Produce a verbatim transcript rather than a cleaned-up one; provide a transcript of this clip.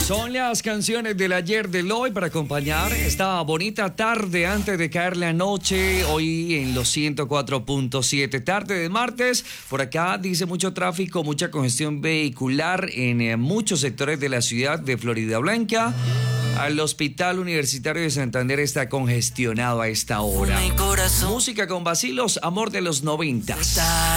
Son las canciones del ayer, del hoy para acompañar esta bonita tarde antes de caer la noche. Hoy en los ciento cuatro punto siete, tarde de martes. Por acá dice mucho tráfico, mucha congestión vehicular en eh, muchos sectores de la ciudad de Floridablanca. Al Hospital Universitario de Santander está congestionado a esta hora. Música con vacilos, amor de los noventas.